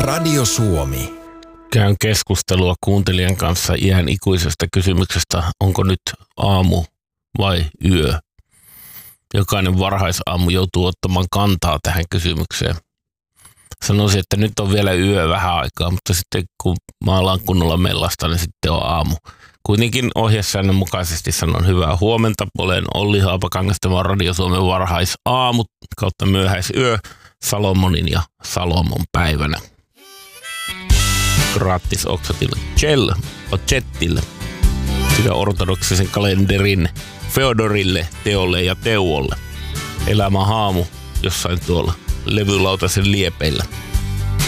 Radio Suomi. Käyn keskustelua kuuntelijan kanssa iän ikuisesta kysymyksestä, onko nyt aamu vai yö. Jokainen varhaisaamu joutuu ottamaan kantaa tähän kysymykseen. Sanoisin, että nyt on vielä yö vähän aikaa, mutta sitten kun maalaan kunnolla mellasta, niin sitten on aamu. Kuitenkin ohjesäännön mukaisesti sanon hyvää huomenta. Olen Olli Haapakangas, tämä on Radio Suomen varhaisaamu kautta myöhäisyö Salomonin ja Salomon päivänä. Grattis oksatille Cell Ocettille sekä ortodoksisen kalenterin Feodorille, Teolle ja Teuolle. Elämä haamu jossain tuolla levylautasen liepeillä.